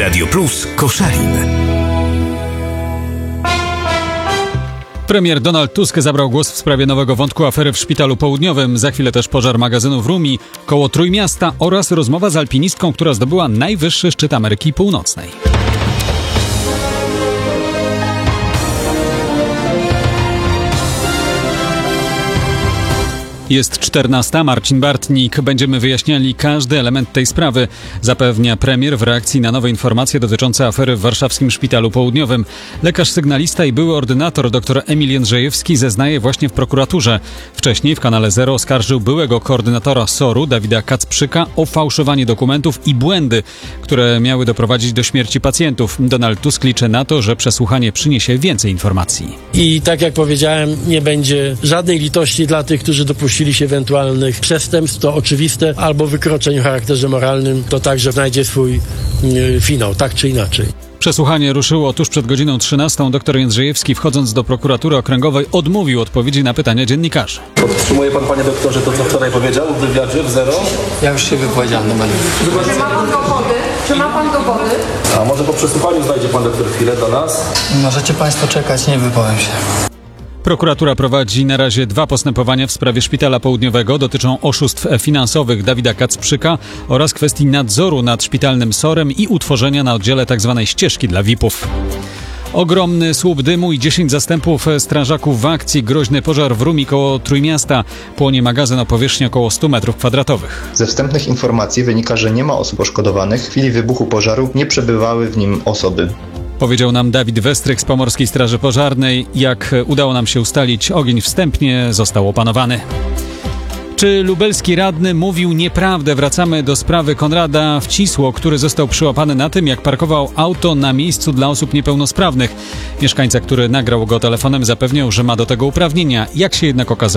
Radio Plus Koszalin. Premier Donald Tusk zabrał głos w sprawie nowego wątku afery w Szpitalu Południowym. Za chwilę też pożar magazynu w Rumi koło Trójmiasta oraz rozmowa z alpinistką, która zdobyła najwyższy szczyt Ameryki Północnej. Jest 14. Marcin Bartnik. Będziemy wyjaśniali każdy element tej sprawy, zapewnia premier w reakcji na nowe informacje dotyczące afery w warszawskim Szpitalu Południowym. Lekarz sygnalista i były ordynator dr Emil Jędrzejewski zeznaje właśnie w prokuraturze. Wcześniej w kanale Zero oskarżył byłego koordynatora SOR-u Dawida Kacprzyka o fałszowanie dokumentów i błędy, które miały doprowadzić do śmierci pacjentów. Donald Tusk liczy na to, że przesłuchanie przyniesie więcej informacji. I tak jak powiedziałem, nie będzie żadnej litości dla tych, którzy dopuścili się ewentualnych przestępstw, to oczywiste, albo wykroczeń o charakterze moralnym, to także znajdzie swój finał, tak czy inaczej. Przesłuchanie ruszyło tuż przed godziną 13. Dr Jędrzejewski, wchodząc do prokuratury okręgowej, odmówił odpowiedzi na pytania dziennikarzy. Podtrzymuje pan, panie doktorze, to co wczoraj powiedział w wywiadzie w Zero? Ja już się wypowiedziałem do mediów. Czy ma pan dowody? A może po przesłuchaniu znajdzie pan doktor chwilę do nas? Możecie państwo czekać, nie wypowiem się. Prokuratura prowadzi na razie 2 postępowania w sprawie Szpitala Południowego. Dotyczą oszustw finansowych Dawida Kacprzyka oraz kwestii nadzoru nad szpitalnym SOR-em i utworzenia na oddziale tzw. ścieżki dla VIP-ów. Ogromny słup dymu i 10 zastępów strażaków w akcji. Groźny pożar w Rumi koło Trójmiasta. Płonie magazyn o powierzchni około 100 m2. Ze wstępnych informacji wynika, że nie ma osób poszkodowanych. W chwili wybuchu pożaru nie przebywały w nim osoby. Powiedział nam Dawid Westrych z Pomorskiej Straży Pożarnej. Jak udało nam się ustalić, ogień wstępnie został opanowany. Czy lubelski radny mówił nieprawdę? Wracamy do sprawy Konrada Wcisło, który został przyłapany na tym, jak parkował auto na miejscu dla osób niepełnosprawnych. Mieszkańca, który nagrał go telefonem, zapewniał, że ma do tego uprawnienia. Jak się jednak okazało,